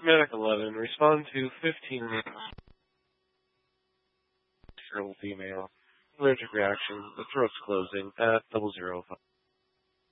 Medic 11, respond to 15 girl female. Allergic reaction, the throat's closing at 005.